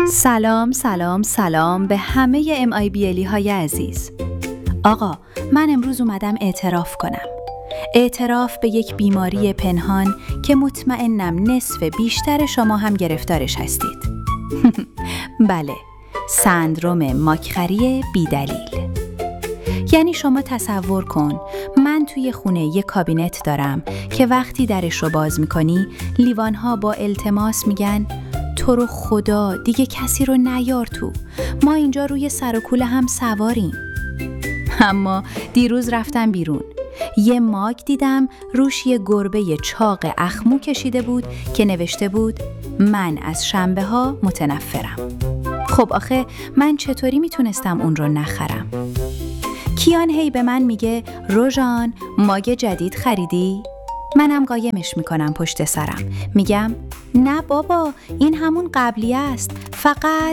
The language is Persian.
سلام سلام سلام به همه MIBL های عزیز. آقا، من امروز اومدم اعتراف کنم. اعتراف به یک بیماری پنهان که مطمئنم نصف بیشتر شما هم گرفتارش هستید. بله، سندروم ماکخری بیدلیل. یعنی شما تصور کن من توی خونه یک کابینت دارم که وقتی درش رو باز میکنی لیوانها با التماس میگن تو رو خدا دیگه کسی رو نیار تو، ما اینجا روی سر و کوله هم سواریم. اما دیروز رفتم بیرون، یه ماگ دیدم روش یه گربه چاق اخمو کشیده بود که نوشته بود من از شنبه ها متنفرم. خب آخه من چطوری میتونستم اون رو نخرم؟ کیان هی به من میگه روژان ماگ جدید خریدی؟ منم قایمش میکنم پشت سرم، میگم نه بابا این همون قبلی است،